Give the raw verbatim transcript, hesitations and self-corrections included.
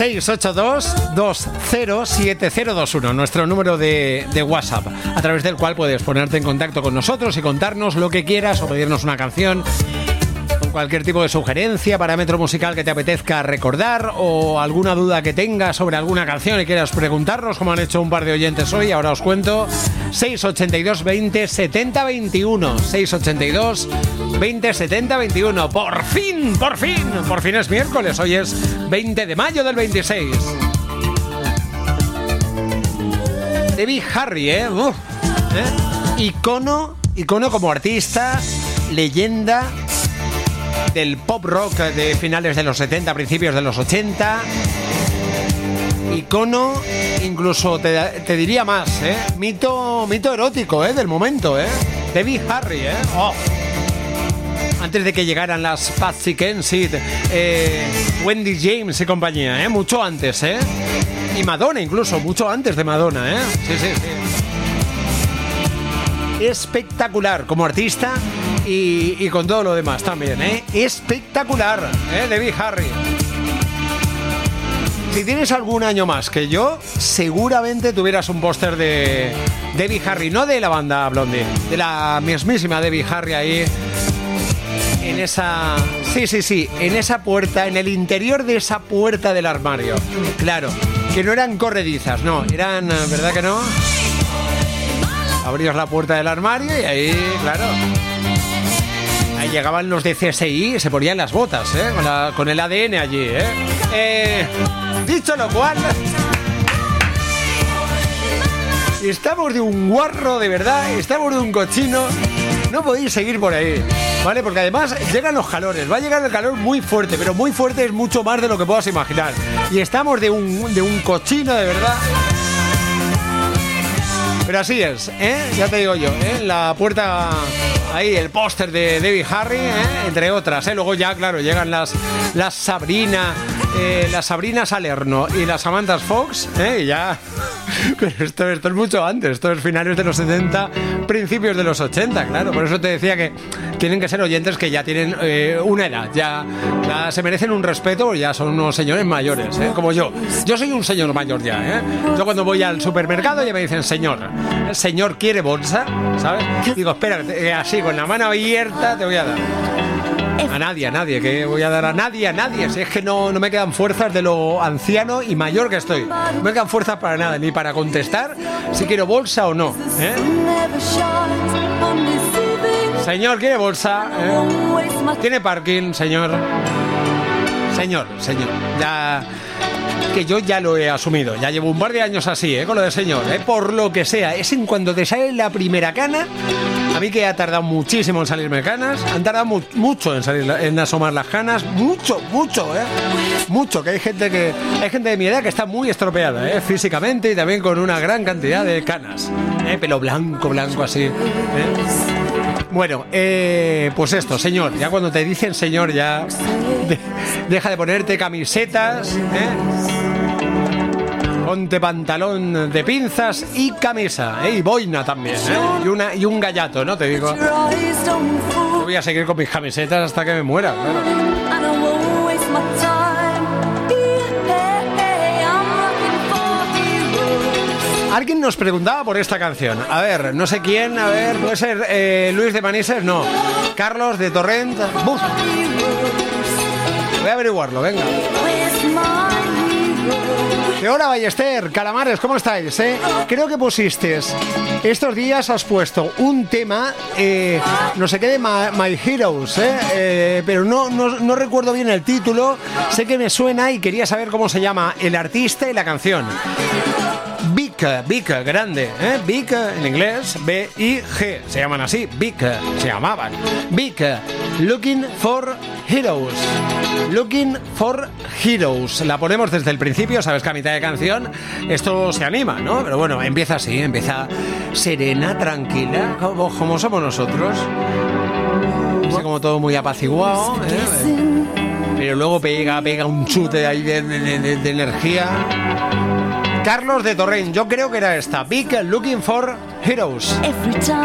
seis ocho dos, dos cero siete cero dos uno, nuestro número de, de WhatsApp, a través del cual puedes ponerte en contacto con nosotros y contarnos lo que quieras o pedirnos una canción, con cualquier tipo de sugerencia, parámetro musical que te apetezca recordar o alguna duda que tengas sobre alguna canción y quieras preguntarnos, como han hecho un par de oyentes hoy. Ahora os cuento. Seis ochenta y dos, veinte, setenta, veintiuno. seis ochenta y dos, veinte, setenta, veintiuno. Por fin, por fin, por fin es miércoles. Hoy es veinte de mayo del veintiséis. Debbie Harry, ¿eh? Uf, ¿eh? Icono, icono como artista, leyenda del pop rock de finales de los setenta, principios de los ochenta. Icono, incluso te, te diría más, ¿eh? Mito, mito erótico, ¿eh? Del momento, ¿eh? Debbie Harry, ¿eh? Oh. Antes de que llegaran las Patsy Kensit, eh, Wendy James y compañía, ¿eh? Mucho antes, ¿eh? Y Madonna incluso, mucho antes de Madonna, ¿eh? Sí, sí, sí. Espectacular como artista y, y con todo lo demás también, ¿eh? Espectacular, ¿eh? Debbie Harry. Si tienes algún año más que yo, seguramente tuvieras un póster de Debbie Harry, no de la banda Blondie, de la mismísima Debbie Harry ahí en esa... Sí, sí, sí, en esa puerta, en el interior de esa puerta del armario. Claro, que no eran corredizas, no, eran, ¿verdad que no? Abrías la puerta del armario y ahí, claro, ahí llegaban los de C S I y se ponían las botas, ¿eh? Con, la, con el A D N allí, ¿eh? Eh, dicho lo cual, estamos de un guarro, de verdad, estamos de un cochino. No podéis seguir por ahí, ¿vale? Porque además llegan los calores, va a llegar el calor muy fuerte, pero muy fuerte es mucho más de lo que puedas imaginar. Y estamos de un, de un cochino, de verdad. Pero así es, ¿eh? Ya te digo yo, ¿eh? La puerta, ahí el póster de Debbie Harry, ¿eh? Entre otras, ¿eh? Luego ya, claro, llegan las, las Sabrina, eh, las Sabrina Salerno y las Samantha Fox, ¿eh? Y ya... Pero esto, esto es mucho antes, esto es finales de los setenta, principios de los ochenta, claro. Por eso te decía que tienen que ser oyentes que ya tienen eh, una edad, ya, ya se merecen un respeto, ya son unos señores mayores, ¿eh? Como yo. Yo soy un señor mayor ya, ¿eh? Yo cuando voy al supermercado ya me dicen señor. El señor quiere bolsa, ¿sabes? Digo, espera, así con la mano abierta te voy a dar. A nadie, a nadie, que voy a dar a nadie, a nadie. Si es que no, no me quedan fuerzas de lo anciano y mayor que estoy. No me quedan fuerzas para nada, ni para contestar si quiero bolsa o no, ¿eh? Señor, ¿quiere bolsa? ¿Eh? ¿Tiene parking, señor? Señor, señor, ya... Que yo ya lo he asumido, ya llevo un par de años así, ¿eh? Con lo de señor, ¿eh? Por lo que sea, es en cuando te sale la primera cana. A mí que ha tardado muchísimo en salirme canas, han tardado mu- mucho en salir, en asomar las canas, mucho, mucho, ¿eh? Mucho, que hay gente que hay gente de mi edad que está muy estropeada, ¿eh? Físicamente y también con una gran cantidad de canas, ¿eh? Pelo blanco, blanco así, ¿eh? Bueno, eh, pues esto, señor, ya cuando te dicen señor ya de, deja de ponerte camisetas, ¿eh? Ponte pantalón de pinzas y camisa, ¿eh? Y boina también, ¿eh? Y, una, y un gallato, ¿no? Te digo, yo voy a seguir con mis camisetas hasta que me muera, claro. Alguien nos preguntaba por esta canción. A ver, no sé quién, a ver, puede ser eh, Luis de Manises, no. Carlos de Torrent. Buf. Voy a averiguarlo, venga. De Hola Ballester, Calamares, ¿cómo estáis? Eh? Creo que pusiste, estos días has puesto un tema, eh, no sé qué de My, My Heroes, eh, eh, pero no, no, no recuerdo bien el título, sé que me suena y quería saber cómo se llama el artista y la canción. Big, Big, grande, ¿eh? Big en inglés, B I G, se llaman así, Big, se llamaban. Big, Looking for Heroes. Looking for Heroes. La ponemos desde el principio, sabes que a mitad de canción esto se anima, ¿no? Pero bueno, empieza así, empieza serena, tranquila, como, como somos nosotros. Así como todo muy apaciguado, ¿eh? Pero luego pega, pega un chute ahí de, de, de, de energía. Carlos de Torrent, yo creo que era esta, Big Looking for Heroes.